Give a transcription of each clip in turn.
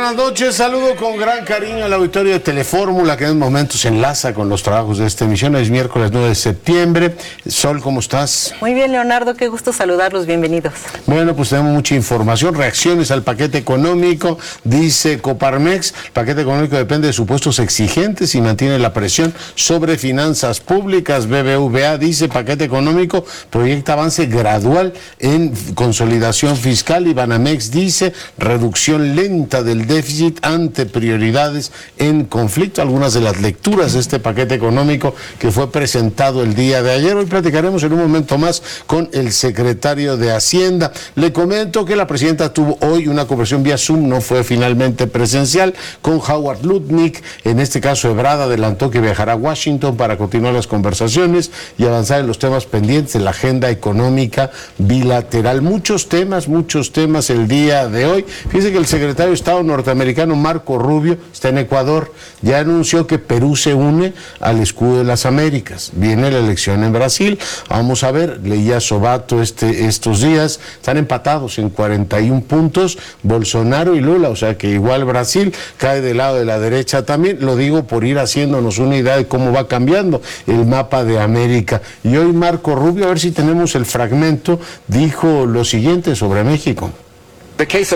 buenas noches. Saludo con gran cariño al auditorio de Telefórmula, que en momentos se enlaza con los trabajos de esta emisión. Es miércoles 9 de septiembre. Sol, ¿cómo estás? Muy bien, Leonardo, qué gusto saludarlos. Bienvenidos. Bueno, pues tenemos mucha información. Reacciones al paquete económico. Dice Coparmex, el paquete económico depende de supuestos exigentes y mantiene la presión sobre finanzas públicas. BBVA dice, paquete económico proyecta avance gradual en consolidación fiscal. Y Banamex dice, reducción lenta del déficit ante prioridades en conflicto. Algunas de las lecturas de este paquete económico que fue presentado el día de ayer. Hoy platicaremos en un momento más con el secretario de Hacienda. Le comento que la presidenta tuvo hoy una conversación vía Zoom, no fue finalmente presencial, con Howard Lutnick. En este caso, Ebrard adelantó que viajará a Washington para continuar las conversaciones y avanzar en los temas pendientes de la agenda económica bilateral. Muchos temas el día de hoy. Fíjense que el secretario de Estado norteamericano Marco Rubio está en Ecuador. Ya anunció que Perú se une al escudo de las Américas. Viene la elección en Brasil. Vamos a ver, leía Sobato estos días, están empatados en 41 puntos Bolsonaro y Lula, o sea que igual Brasil cae del lado de la derecha también. Lo digo por ir haciéndonos una idea de cómo va cambiando el mapa de América. Y hoy Marco Rubio, a ver si tenemos el fragmento, dijo lo siguiente sobre México. Es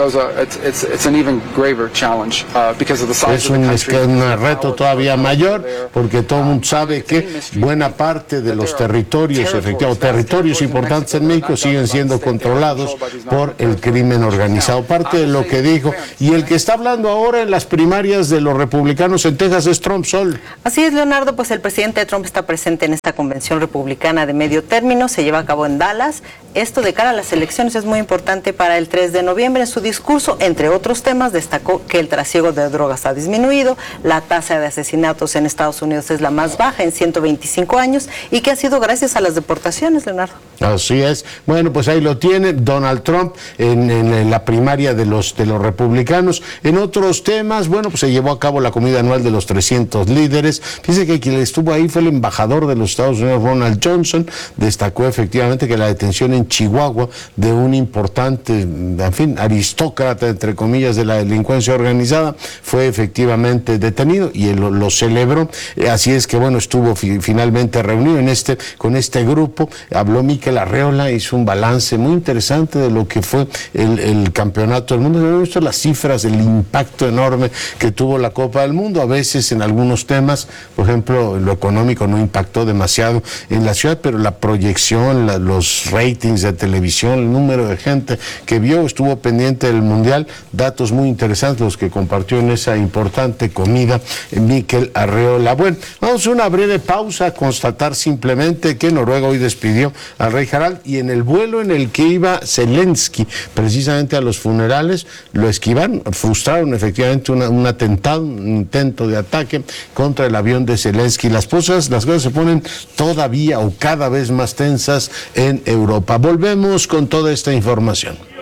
un reto todavía mayor, porque todo el mundo sabe que buena parte de los territorios, territorios importantes en México siguen siendo controlados por el crimen organizado. Parte de lo que dijo, y el que está hablando ahora en las primarias de los republicanos en Texas es Trump. Sol. Así es, Leonardo, pues el presidente Trump está presente en esta convención republicana de medio término, se lleva a cabo en Dallas. Esto de cara a las elecciones es muy importante para el 3 de noviembre. En su discurso, entre otros temas, destacó que el trasiego de drogas ha disminuido, la tasa de asesinatos en Estados Unidos es la más baja en 125 años y que ha sido gracias a las deportaciones, Leonardo. Así es. Bueno, pues ahí lo tiene Donald Trump en la primaria de los republicanos. En otros temas, bueno, pues se llevó a cabo la comida anual de los 300 líderes. Fíjese que quien estuvo ahí fue el embajador de los Estados Unidos, Ronald Johnson. Destacó efectivamente que la detención en Chihuahua de un importante, en fin, aristócrata, entre comillas, de la delincuencia organizada, fue efectivamente detenido y él lo celebró. Así es que, bueno, estuvo finalmente reunido con este grupo. Habló Mikel Arreola, hizo un balance muy interesante de lo que fue el campeonato del mundo. Hemos visto las cifras del impacto enorme que tuvo la Copa del Mundo. A veces en algunos temas, por ejemplo, lo económico no impactó demasiado en la ciudad, pero la proyección, los ratings de televisión, el número de gente que vio, estuvo pendiente del Mundial. Datos muy interesantes los que compartió en esa importante comida Mikel Arreola. Bueno, vamos a una breve pausa, a constatar simplemente que Noruega hoy despidió al rey Harald, y en el vuelo en el que iba Zelensky precisamente a los funerales, lo esquivaron, frustraron efectivamente un atentado, un intento de ataque contra el avión de Zelensky. Las cosas se ponen todavía o cada vez más tensas en Europa. Volvemos con toda esta información.